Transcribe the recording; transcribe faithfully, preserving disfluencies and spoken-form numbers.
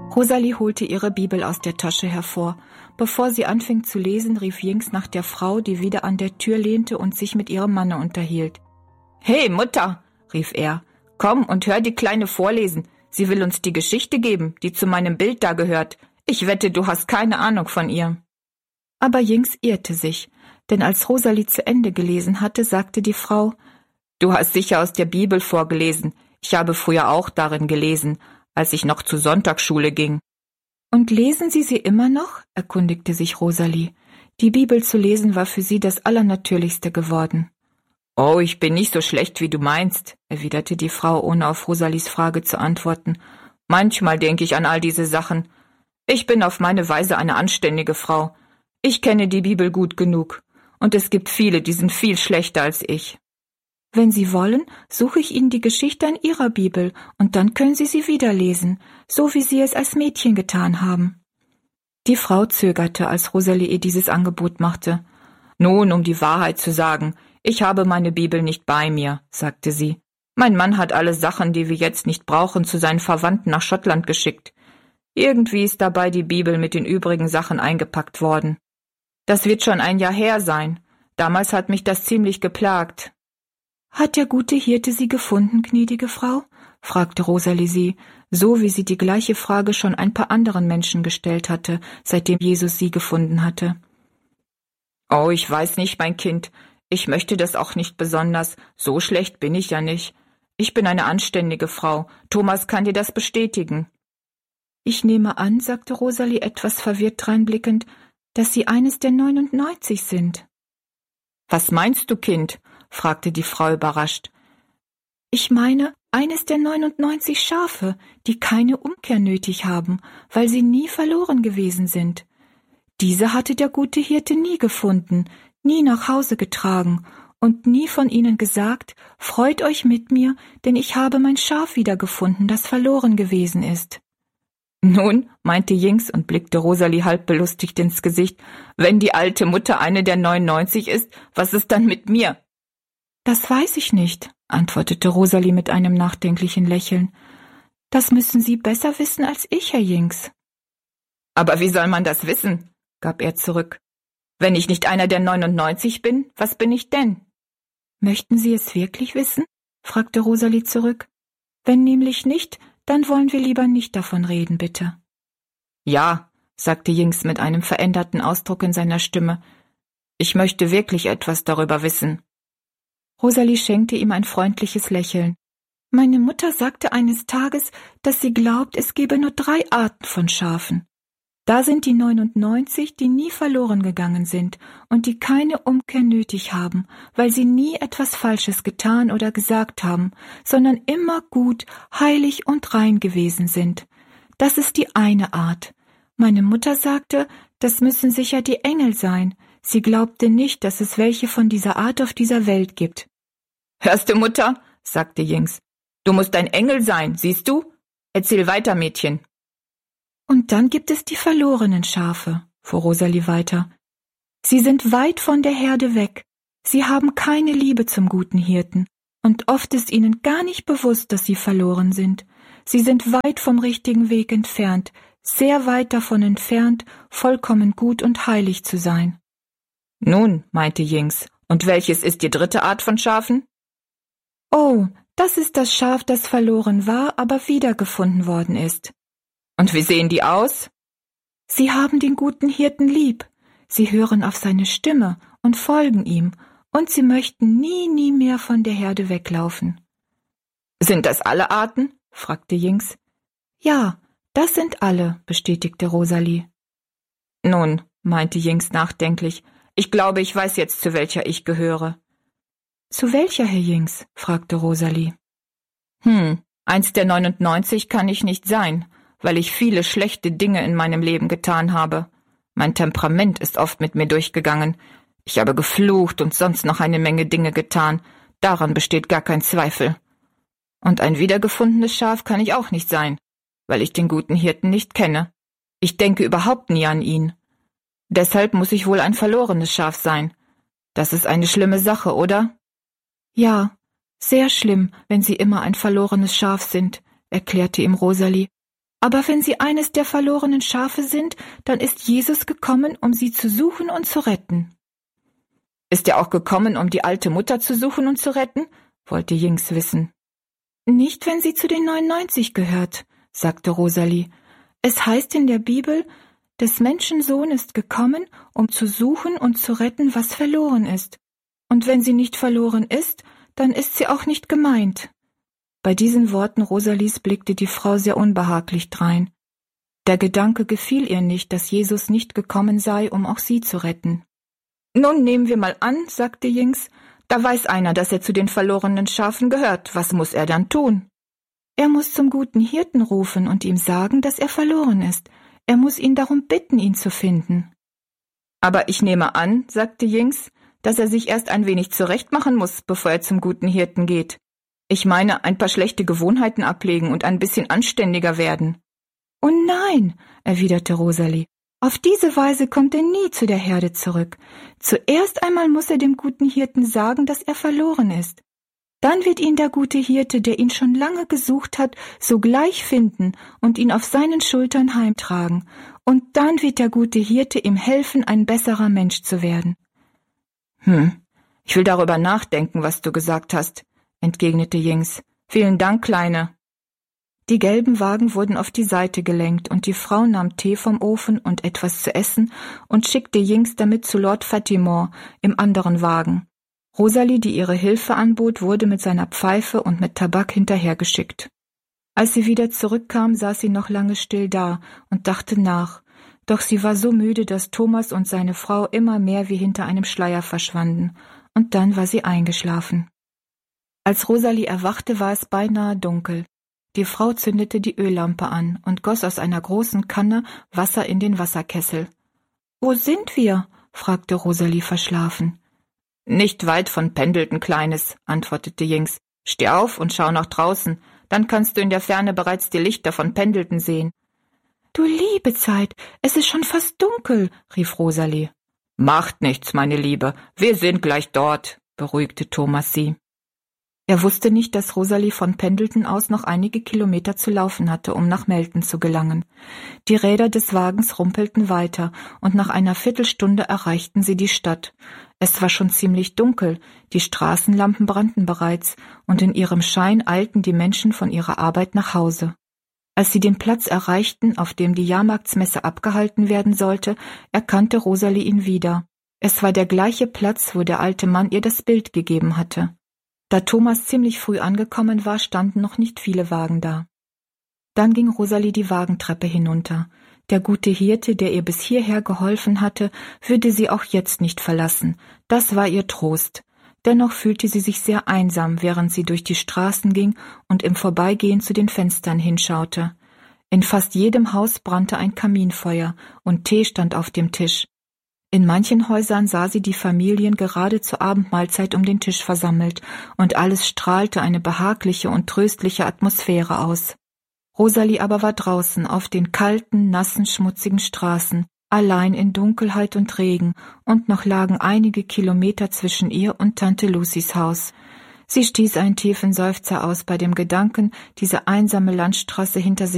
Rosalie holte ihre Bibel aus der Tasche hervor. Bevor sie anfing zu lesen, rief Jinx nach der Frau, die wieder an der Tür lehnte und sich mit ihrem Manne unterhielt. »Hey, Mutter«, rief er, »komm und hör die Kleine vorlesen. Sie will uns die Geschichte geben, die zu meinem Bild da gehört. Ich wette, du hast keine Ahnung von ihr.« Aber Jinx irrte sich, denn als Rosalie zu Ende gelesen hatte, sagte die Frau, »Du hast sicher aus der Bibel vorgelesen. Ich habe früher auch darin gelesen, als ich noch zur Sonntagsschule ging.« »Und lesen Sie sie immer noch?« erkundigte sich Rosalie. Die Bibel zu lesen war für sie das Allernatürlichste geworden. »Oh, ich bin nicht so schlecht, wie du meinst«, erwiderte die Frau, ohne auf Rosalies Frage zu antworten. »Manchmal denke ich an all diese Sachen. Ich bin auf meine Weise eine anständige Frau. Ich kenne die Bibel gut genug. Und es gibt viele, die sind viel schlechter als ich.« »Wenn Sie wollen, suche ich Ihnen die Geschichte in Ihrer Bibel, und dann können Sie sie wieder lesen, so wie Sie es als Mädchen getan haben.« Die Frau zögerte, als Rosalie ihr dieses Angebot machte. »Nun, um die Wahrheit zu sagen, ich habe meine Bibel nicht bei mir«, sagte sie. »Mein Mann hat alle Sachen, die wir jetzt nicht brauchen, zu seinen Verwandten nach Schottland geschickt. Irgendwie ist dabei die Bibel mit den übrigen Sachen eingepackt worden. Das wird schon ein Jahr her sein. Damals hat mich das ziemlich geplagt.« »Hat der gute Hirte Sie gefunden, gnädige Frau?« fragte Rosalie sie, so wie sie die gleiche Frage schon ein paar anderen Menschen gestellt hatte, seitdem Jesus sie gefunden hatte. »Oh, ich weiß nicht, mein Kind. Ich möchte das auch nicht besonders. So schlecht bin ich ja nicht. Ich bin eine anständige Frau. Thomas kann dir das bestätigen.« »Ich nehme an«, sagte Rosalie etwas verwirrt dreinblickend, »dass Sie eines der neunundneunzig sind.« »Was meinst du, Kind?« fragte die Frau überrascht. »Ich meine, eines der neunundneunzig Schafe, die keine Umkehr nötig haben, weil sie nie verloren gewesen sind. Diese hatte der gute Hirte nie gefunden, nie nach Hause getragen und nie von ihnen gesagt, freut euch mit mir, denn ich habe mein Schaf wiedergefunden, das verloren gewesen ist.« »Nun«, meinte Jinx und blickte Rosalie halb belustigt ins Gesicht, »wenn die alte Mutter eine der neunundneunzig ist, was ist dann mit mir?« »Das weiß ich nicht«, antwortete Rosalie mit einem nachdenklichen Lächeln. »Das müssen Sie besser wissen als ich, Herr Jinx.« »Aber wie soll man das wissen?«, gab er zurück. »Wenn ich nicht einer der neunundneunzig bin, was bin ich denn?« »Möchten Sie es wirklich wissen?«, fragte Rosalie zurück. »Wenn nämlich nicht, dann wollen wir lieber nicht davon reden, bitte.« »Ja«, sagte Jinx mit einem veränderten Ausdruck in seiner Stimme. »Ich möchte wirklich etwas darüber wissen.« Rosalie schenkte ihm ein freundliches Lächeln. »Meine Mutter sagte eines Tages, dass sie glaubt, es gebe nur drei Arten von Schafen. Da sind die neunundneunzig, die nie verloren gegangen sind und die keine Umkehr nötig haben, weil sie nie etwas Falsches getan oder gesagt haben, sondern immer gut, heilig und rein gewesen sind. Das ist die eine Art. Meine Mutter sagte, das müssen sicher die Engel sein. Sie glaubte nicht, dass es welche von dieser Art auf dieser Welt gibt.« »Hörst du, Mutter?«, sagte Jinx. »Du musst ein Engel sein, siehst du? Erzähl weiter, Mädchen.« »Und dann gibt es die verlorenen Schafe«, fuhr Rosalie weiter. »Sie sind weit von der Herde weg. Sie haben keine Liebe zum guten Hirten. Und oft ist ihnen gar nicht bewusst, dass sie verloren sind. Sie sind weit vom richtigen Weg entfernt, sehr weit davon entfernt, vollkommen gut und heilig zu sein.« »Nun«, meinte Jinx, »und welches ist die dritte Art von Schafen?« »Oh, das ist das Schaf, das verloren war, aber wiedergefunden worden ist.« »Und wie sehen die aus?« »Sie haben den guten Hirten lieb. Sie hören auf seine Stimme und folgen ihm, und sie möchten nie, nie mehr von der Herde weglaufen.« »Sind das alle Arten?«, fragte Jinx. »Ja, das sind alle«, bestätigte Rosalie. »Nun«, meinte Jinx nachdenklich, »ich glaube, ich weiß jetzt, zu welcher ich gehöre.« »Zu welcher, Herr Jinx?«, fragte Rosalie. »Hm, eins der neunundneunzig kann ich nicht sein, weil ich viele schlechte Dinge in meinem Leben getan habe. Mein Temperament ist oft mit mir durchgegangen. Ich habe geflucht und sonst noch eine Menge Dinge getan. Daran besteht gar kein Zweifel. Und ein wiedergefundenes Schaf kann ich auch nicht sein, weil ich den guten Hirten nicht kenne. Ich denke überhaupt nie an ihn. Deshalb muss ich wohl ein verlorenes Schaf sein. Das ist eine schlimme Sache, oder?« »Ja, sehr schlimm, wenn Sie immer ein verlorenes Schaf sind«, erklärte ihm Rosalie. Aber wenn Sie eines der verlorenen Schafe sind, dann ist Jesus gekommen, um Sie zu suchen und zu retten. Ist er auch gekommen, um die alte Mutter zu suchen und zu retten? Wollte Jinx wissen. Nicht, wenn sie zu den neunundneunzig gehört, sagte Rosalie. Es heißt in der Bibel, des Menschen Sohn ist gekommen, um zu suchen und zu retten, was verloren ist. Und wenn sie nicht verloren ist, dann ist sie auch nicht gemeint. Bei diesen Worten Rosalies blickte die Frau sehr unbehaglich drein. Der Gedanke gefiel ihr nicht, dass Jesus nicht gekommen sei, um auch sie zu retten. Nun nehmen wir mal an, sagte Jinx, da weiß einer, dass er zu den verlorenen Schafen gehört. Was muss er dann tun? Er muss zum guten Hirten rufen und ihm sagen, dass er verloren ist. Er muss ihn darum bitten, ihn zu finden. Aber ich nehme an, sagte Jinx, dass er sich erst ein wenig zurechtmachen muss, bevor er zum guten Hirten geht. Ich meine, ein paar schlechte Gewohnheiten ablegen und ein bisschen anständiger werden. Oh nein, erwiderte Rosalie. Auf diese Weise kommt er nie zu der Herde zurück. Zuerst einmal muss er dem guten Hirten sagen, dass er verloren ist. Dann wird ihn der gute Hirte, der ihn schon lange gesucht hat, sogleich finden und ihn auf seinen Schultern heimtragen. Und dann wird der gute Hirte ihm helfen, ein besserer Mensch zu werden. Hm, ich will darüber nachdenken, was du gesagt hast, entgegnete Jinx. Vielen Dank, Kleine. Die gelben Wagen wurden auf die Seite gelenkt und die Frau nahm Tee vom Ofen und etwas zu essen und schickte Jinx damit zu Lord Fatimore im anderen Wagen. Rosalie, die ihre Hilfe anbot, wurde mit seiner Pfeife und mit Tabak hinterhergeschickt. Als sie wieder zurückkam, saß sie noch lange still da und dachte nach, doch sie war so müde, dass Thomas und seine Frau immer mehr wie hinter einem Schleier verschwanden, und dann war sie eingeschlafen. Als Rosalie erwachte, war es beinahe dunkel. Die Frau zündete die Öllampe an und goss aus einer großen Kanne Wasser in den Wasserkessel. »Wo sind wir?« fragte Rosalie verschlafen. »Nicht weit von Pendleton, Kleines«, antwortete Jinx. »Steh auf und schau nach draußen, dann kannst du in der Ferne bereits die Lichter von Pendleton sehen.« »Du liebe Zeit, es ist schon fast dunkel«, rief Rosalie. »Macht nichts, meine Liebe, wir sind gleich dort«, beruhigte Thomas sie. Er wusste nicht, dass Rosalie von Pendleton aus noch einige Kilometer zu laufen hatte, um nach Melton zu gelangen. Die Räder des Wagens rumpelten weiter, und nach einer Viertelstunde erreichten sie die Stadt. Es war schon ziemlich dunkel, die Straßenlampen brannten bereits, und in ihrem Schein eilten die Menschen von ihrer Arbeit nach Hause. Als sie den Platz erreichten, auf dem die Jahrmarktsmesse abgehalten werden sollte, erkannte Rosalie ihn wieder. Es war der gleiche Platz, wo der alte Mann ihr das Bild gegeben hatte. Da Thomas ziemlich früh angekommen war, standen noch nicht viele Wagen da. Dann ging Rosalie die Wagentreppe hinunter. Der gute Hirte, der ihr bis hierher geholfen hatte, würde sie auch jetzt nicht verlassen. Das war ihr Trost. Dennoch fühlte sie sich sehr einsam, während sie durch die Straßen ging und im Vorbeigehen zu den Fenstern hinschaute. In fast jedem Haus brannte ein Kaminfeuer und Tee stand auf dem Tisch. In manchen Häusern sah sie die Familien gerade zur Abendmahlzeit um den Tisch versammelt, und alles strahlte eine behagliche und tröstliche Atmosphäre aus. Rosalie aber war draußen auf den kalten, nassen, schmutzigen Straßen, allein in Dunkelheit und Regen, und noch lagen einige Kilometer zwischen ihr und Tante Lucys Haus. Sie stieß einen tiefen Seufzer aus bei dem Gedanken, diese einsame Landstraße hinter sich